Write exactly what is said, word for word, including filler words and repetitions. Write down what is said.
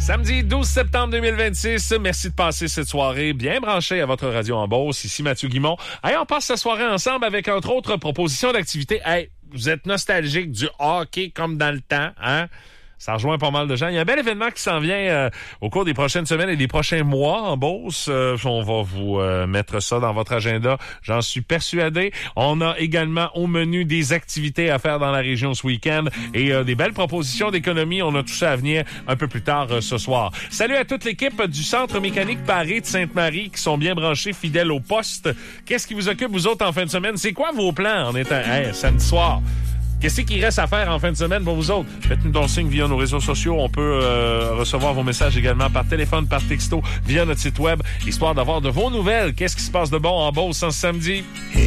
Samedi douze septembre deux mille vingt-six, merci de passer cette soirée bien branchée à votre radio en Beauce. Ici Mathieu Guimont. Hey, on passe cette soirée ensemble avec entre autres propositions d'activités. Hey, vous êtes nostalgique du hockey comme dans le temps, hein? Ça rejoint pas mal de gens. Il y a un bel événement qui s'en vient euh, au cours des prochaines semaines et des prochains mois en Beauce. Euh, on va vous euh, mettre ça dans votre agenda. J'en suis persuadé. On a également au menu des activités à faire dans la région ce week-end et euh, des belles propositions d'économie. On a tout ça à venir un peu plus tard euh, ce soir. Salut à toute l'équipe du Centre mécanique Paris de Sainte-Marie qui sont bien branchés, fidèles au poste. Qu'est-ce qui vous occupe, vous autres, en fin de semaine? C'est quoi vos plans en étant hey, samedi soir? Qu'est-ce qu'il reste à faire en fin de semaine pour vous autres? Faites-nous donc signe via nos réseaux sociaux. On peut euh, recevoir vos messages également par téléphone, par texto, via notre site web, histoire d'avoir de vos nouvelles. Qu'est-ce qui se passe de bon en Beauce en ce samedi?